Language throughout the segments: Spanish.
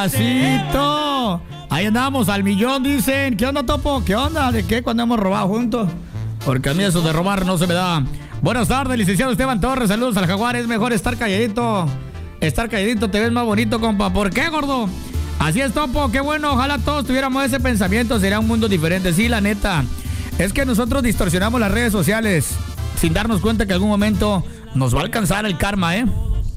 Ahí andamos al millón, dicen. ¿Qué onda, Topo? ¿Qué onda? ¿De qué? ¿Cuándo hemos robado juntos? Porque a mí eso de robar no se me da. Buenas tardes, licenciado Esteban Torres. Saludos al Jaguar. Es mejor estar calladito. Estar calladito te ves más bonito, compa. ¿Por qué, gordo? Así es, Topo. Qué bueno. Ojalá todos tuviéramos ese pensamiento. Sería un mundo diferente. Sí, la neta. Es que nosotros distorsionamos las redes sociales sin darnos cuenta que en algún momento nos va a alcanzar el karma, ¿eh?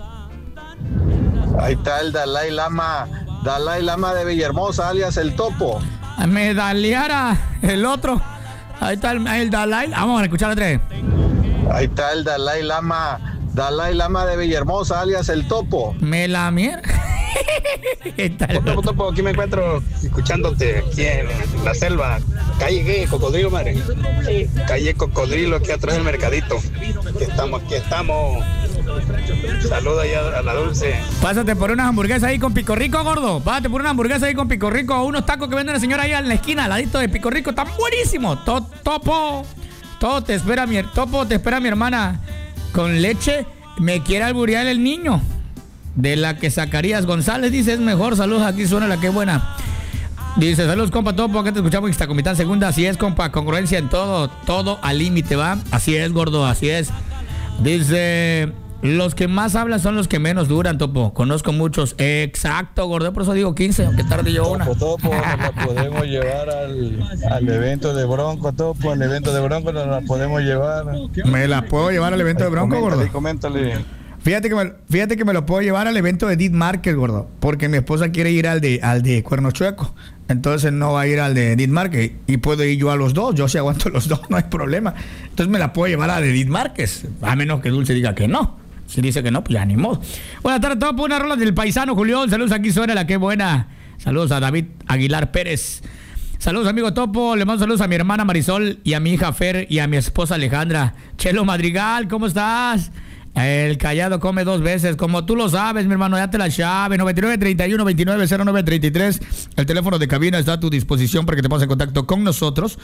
Ahí está el Dalai Lama de Villahermosa, alias el Topo. Me daliara el otro. Ahí está el Dalai. Vamos a escuchar otra vez. Ahí está el Dalai Lama de Villahermosa, alias el Topo. Me la mierda. Topo, aquí me encuentro escuchándote aquí en la selva. Calle ¿qué? Cocodrilo, madre. Calle Cocodrilo, aquí atrás del mercadito. Aquí estamos. Saluda ya a la Dulce. Pásate por unas hamburguesas ahí con Pico Rico, gordo. Pásate por unas hamburguesas ahí con Pico Rico. Unos tacos que vende una señora ahí en la esquina, al ladito de Pico Rico. Están buenísimos. Topo. Te espera mi hermana con leche. Me quiere alburear el niño. De la que Zacarías González dice es mejor. Saludos, aquí suena la que buena. Dice, saludos, compa Topo, acá te escuchamos Ixtacomitán segunda. Así es, compa, congruencia en todo al límite, ¿va? Así es, gordo, así es. Dice, los que más hablan son los que menos duran, Topo. Conozco muchos. Exacto, gordo, por eso digo 15, aunque tarde yo una. Topo, la podemos llevar al evento de Bronco, Topo. Al evento de Bronco nos la podemos llevar. ¿Me la puedo llevar al evento de Bronco, gordo? Coméntale. Fíjate que me lo puedo llevar al evento de Edith Márquez, gordo. Porque mi esposa quiere ir al de Cuerno Chueco. Entonces no va a ir al de Edith Márquez. Y puedo ir yo a los dos. Yo sí aguanto los dos, no hay problema. Entonces me la puedo llevar a la de Edith Márquez. A menos que Dulce diga que no. Si dice que no, pues ya ni modo. Buenas tardes, Topo. Una rola del paisano Julián. Saludos, aquí suena la que buena. Saludos a David Aguilar Pérez. Saludos, amigo Topo. Le mando saludos a mi hermana Marisol y a mi hija Fer y a mi esposa Alejandra. Chelo Madrigal, ¿cómo estás? El callado come dos veces, como tú lo sabes, mi hermano, ya te la llave. 9931-290933. El teléfono de cabina está a tu disposición para que te pongas en contacto con nosotros.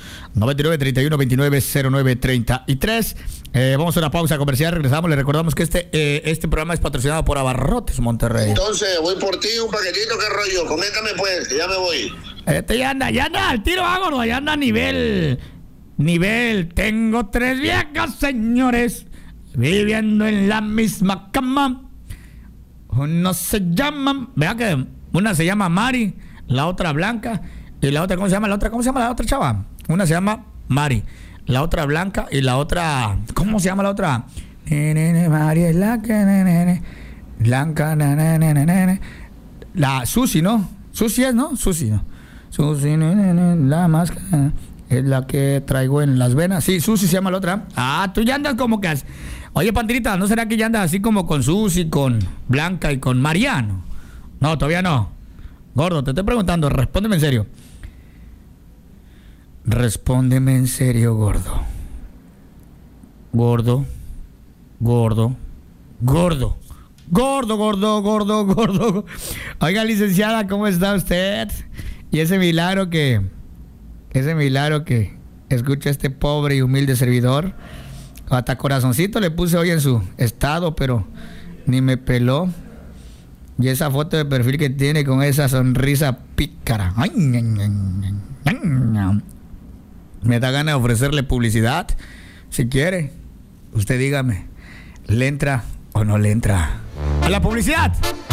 9931-290933. Vamos a una pausa comercial, regresamos. Le recordamos que este programa es patrocinado por Abarrotes Monterrey. Entonces, voy por ti, un paquetito, ¿qué rollo? Coméntame pues, que ya me voy. Ya anda, al tiro, gordo, ya anda a nivel. Tengo 3 viejas, señores, viviendo en la misma cama. Uno se llama, vea que una se llama Mari, la otra Blanca, y la otra, ¿cómo se llama la otra chava? Una se llama Mari, la otra Blanca, y la otra, ¿cómo se llama la otra? Mari es la que Blanca, la Susi, ¿no? Susi es, ¿no? Susi, ¿no? Susi, la máscara es la que traigo en las venas. Sí, Susi se llama la otra. Ah, tú ya andas como que... Oye, Panterita, ¿no será que ya andas así como con Susi, con Blanca y con Mariano? No, todavía no. Gordo, te estoy preguntando, respóndeme en serio. Respóndeme en serio, gordo. Gordo. Oiga, licenciada, ¿cómo está usted? Y ese milagro que escucha este pobre y humilde servidor. Hasta corazoncito le puse hoy en su estado, pero ni me peló. Y esa foto de perfil que tiene con esa sonrisa pícara. Ay, me da ganas de ofrecerle publicidad. Si quiere, usted dígame, ¿le entra o no le entra a la publicidad?